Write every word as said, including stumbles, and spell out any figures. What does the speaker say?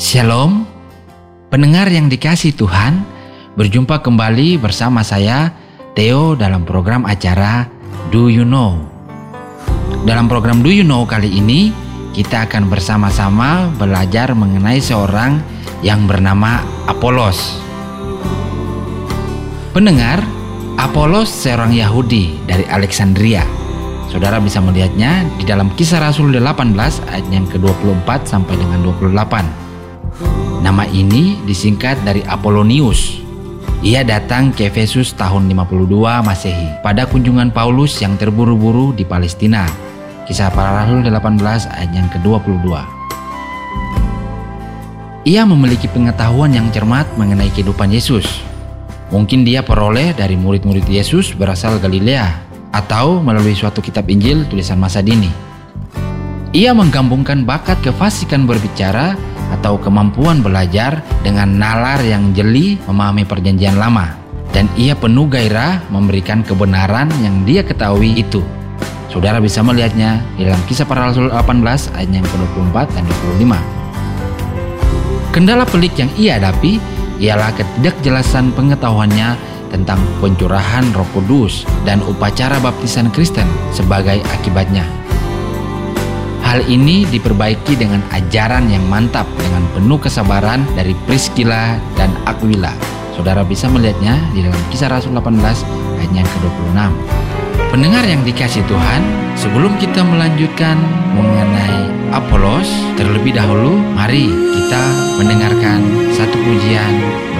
Shalom, pendengar yang dikasihi Tuhan, berjumpa kembali bersama saya, Theo, dalam program acara Do You Know. Dalam program Do You Know kali ini, kita akan bersama-sama belajar mengenai seorang yang bernama Apolos. Pendengar, Apolos seorang Yahudi dari Alexandria. Saudara bisa melihatnya di dalam Kisah Rasul delapan belas ayat yang ke dua puluh empat sampai dengan dua puluh delapan. Nama ini disingkat dari Apolonius. Ia datang ke Efesus tahun lima puluh dua Masehi pada kunjungan Paulus yang terburu-buru di Palestina. Kisah Para Rasul delapan belas ayat yang ke dua puluh dua. Ia memiliki pengetahuan yang cermat mengenai kehidupan Yesus. Mungkin dia peroleh dari murid-murid Yesus berasal Galilea atau melalui suatu kitab Injil tulisan masa dini. Ia menggabungkan bakat kefasikan berbicara atau kemampuan belajar dengan nalar yang jeli memahami perjanjian lama, dan ia penuh gairah memberikan kebenaran yang dia ketahui itu. Saudara bisa melihatnya di dalam Kisah Para Rasul delapan belas ayat yang ke dua puluh empat dan dua puluh lima. Kendala pelik yang ia hadapi ialah ketidakjelasan pengetahuannya tentang pencurahan Roh Kudus dan upacara baptisan Kristen sebagai akibatnya. Hal ini diperbaiki dengan ajaran yang mantap dengan penuh kesabaran dari Priscilla dan Aquila. Saudara bisa melihatnya di dalam Kisah Rasul delapan belas ayat yang ke dua puluh enam. Pendengar yang dikasihi Tuhan, sebelum kita melanjutkan mengenai Apolos, terlebih dahulu mari kita mendengarkan satu pujian